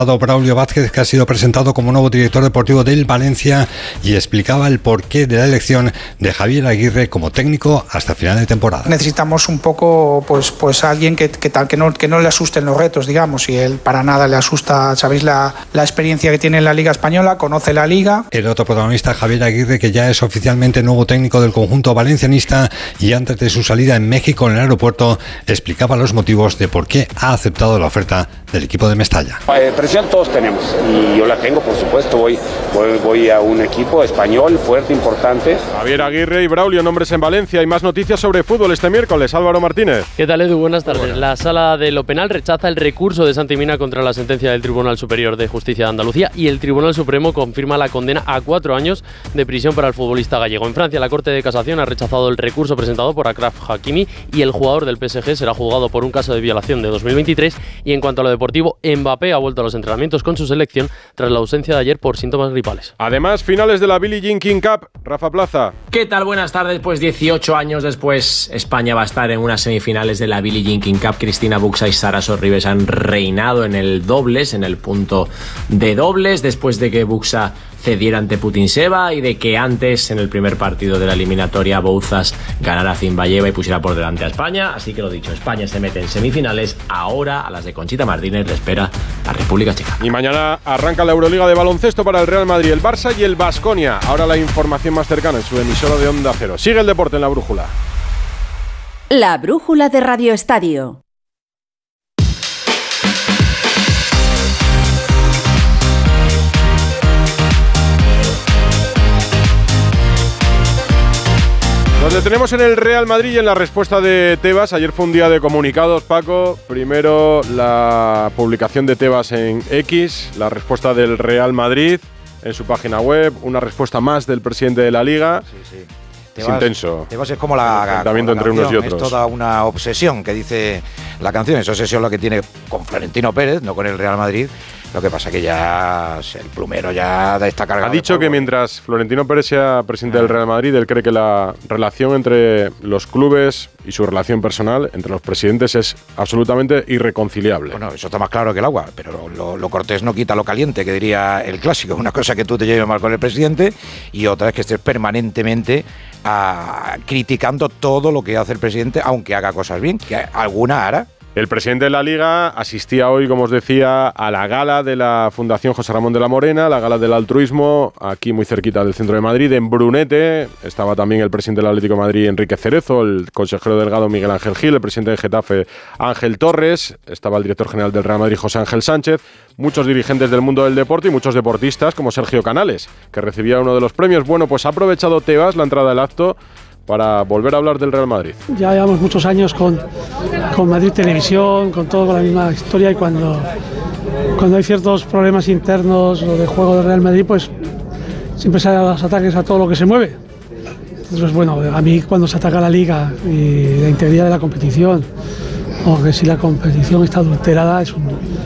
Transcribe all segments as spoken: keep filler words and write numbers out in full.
Braulio Vázquez, que ha sido presentado como nuevo director deportivo del Valencia, y explicaba el porqué de la elección de Javier Aguirre como técnico hasta final de temporada. Necesitamos un poco, pues, pues alguien que, que, tal, que, no, que no le asusten los retos, digamos, y él para nada le asusta. Sabéis la, la experiencia que tiene en la Liga Española, conoce la Liga. El otro protagonista, Javier Aguirre, que ya es oficialmente nuevo técnico del conjunto valencianista, y antes de su salida en México en el aeropuerto explicaba los motivos de por qué ha aceptado la oferta del equipo de Mestalla. Eh, presión todos tenemos y yo la tengo, por supuesto. Voy, voy, voy a un equipo español fuerte, importante. Javier Aguirre y Braulio, nombres en Valencia. Y más noticias sobre fútbol este miércoles. Álvaro Martínez. ¿Qué tal, Edu? Buenas tardes. Buenas. La Sala de lo Penal rechaza el recurso de Santi Mina contra la sentencia del Tribunal Superior de Justicia de Andalucía, y el Tribunal Supremo confirma la condena a cuatro años de prisión para el futbolista gallego. En Francia, la Corte de Casación ha rechazado el recurso presentado por Achraf Hakimi, y el jugador del P S G será juzgado por un caso de violación de dos mil veintitrés. Y en cuanto a lo deportivo, Mbappé ha vuelto a los entrenamientos con su selección tras la ausencia de ayer por síntomas gripales. Además, finales de la Billie Jean King Cup. Rafa Plaza. ¿Qué tal? Buenas tardes. Pues dieciocho años después, España va a estar en unas semifinales de la Billie Jean King Cup. Cristina Buxa y Sara Sorribes han reinado en el dobles, en el punto de dobles, después de que Buxa cediera ante Putintseva y de que antes, en el primer partido de la eliminatoria, Bouzas ganara a Zimbayeva y pusiera por delante a España. Así que lo dicho, España se mete en semifinales. Ahora a las de Conchita Martínez le espera la República Checa. Y mañana arranca la Euroliga de baloncesto para el Real Madrid, el Barça y el Baskonia. Ahora la información más cercana en su emisora de Onda Cero. Sigue el deporte en La Brújula. La Brújula de Radio Estadio. Nos detenemos en el Real Madrid y en la respuesta de Tebas. Ayer fue un día de comunicados, Paco. Primero la publicación de Tebas en X, la respuesta del Real Madrid en su página web, una respuesta más del presidente de la Liga. Sí, sí. Es intenso. Tebas es como la, enfrentamiento como la entre canción, unos y otros. Es toda una obsesión que dice la canción. Es obsesión lo que tiene con Florentino Pérez, no con el Real Madrid. Lo que pasa que ya el plumero ya está cargado. Ha dicho que mientras Florentino Pérez sea presidente ah. del Real Madrid, él cree que la relación entre los clubes y su relación personal entre los presidentes es absolutamente irreconciliable. Bueno, eso está más claro que el agua, pero lo, lo cortés no quita lo caliente, que diría el clásico. Una cosa que tú te lleves mal con el presidente y otra es que estés permanentemente a, criticando todo lo que hace el presidente, aunque haga cosas bien, que alguna hará. El presidente de la Liga asistía hoy, como os decía, a la gala de la Fundación José Ramón de la Morena, la gala del altruismo, aquí muy cerquita del centro de Madrid, en Brunete. Estaba también el presidente del Atlético de Madrid, Enrique Cerezo, el consejero delegado Miguel Ángel Gil, el presidente de Getafe, Ángel Torres, estaba el director general del Real Madrid, José Ángel Sánchez, muchos dirigentes del mundo del deporte y muchos deportistas, como Sergio Canales, que recibía uno de los premios. Bueno, pues ha aprovechado Tebas la entrada del acto para volver a hablar del Real Madrid. Ya llevamos muchos años con, con Madrid Televisión, con todo, con la misma historia, y cuando, cuando hay ciertos problemas internos o de juego del Real Madrid, pues siempre salen los ataques a todo lo que se mueve. Entonces, bueno, a mí cuando se ataca la Liga y la integridad de la competición, o que si la competición está adulterada, es un...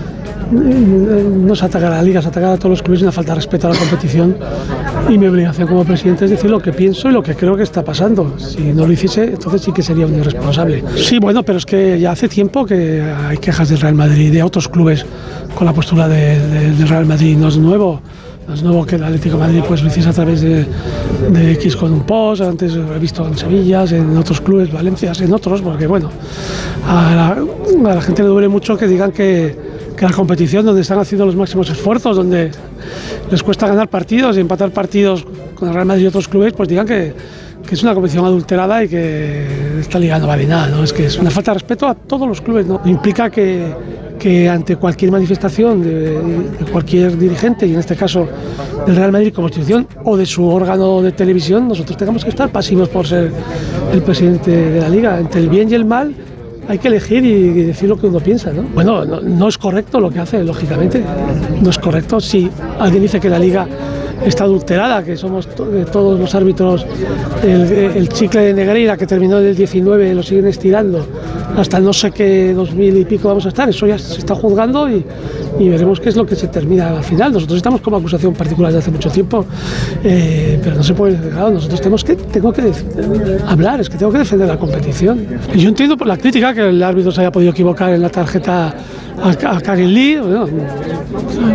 no se ataca a la Liga, se ataca a todos los clubes, una falta de respeto a la competición, y mi obligación como presidente es decir lo que pienso y lo que creo que está pasando. Si no lo hiciese, entonces sí que sería un irresponsable. Sí, bueno, pero es que ya hace tiempo que hay quejas del Real Madrid y de otros clubes con la postura de, de, del Real Madrid. No es nuevo, no es nuevo que el Atlético de Madrid pues lo hiciese a través de, de X con un post. Antes lo he visto en Sevilla, en otros clubes, Valencia, en otros, porque bueno, a la, a la gente le duele mucho que digan que que la competición donde están haciendo los máximos esfuerzos, donde les cuesta ganar partidos y empatar partidos con el Real Madrid y otros clubes, pues digan que, que es una competición adulterada y que esta liga no vale nada, ¿no? Es que es una falta de respeto a todos los clubes, ¿no? Implica que, que ante cualquier manifestación de, de cualquier dirigente, y en este caso del Real Madrid como institución o de su órgano de televisión, nosotros tengamos que estar pasivos por ser el presidente de la liga. Entre el bien y el mal hay que elegir y decir lo que uno piensa, ¿no? Bueno, no, no es correcto lo que hace, lógicamente. No es correcto. Si alguien dice que la Liga está adulterada, que somos to todos los árbitros, el, el chicle de Negreira que terminó en el diecinueve lo siguen estirando hasta no sé qué dos mil y pico vamos a estar, eso ya se está juzgando y, y veremos qué es lo que se termina al final. Nosotros estamos como acusación particular desde hace mucho tiempo, eh, pero no se puede, claro, nosotros tenemos que, tengo que hablar, es que tengo que defender la competición. Y yo entiendo por la crítica que el árbitro se haya podido equivocar en la tarjeta a, a Karen Lee, bueno,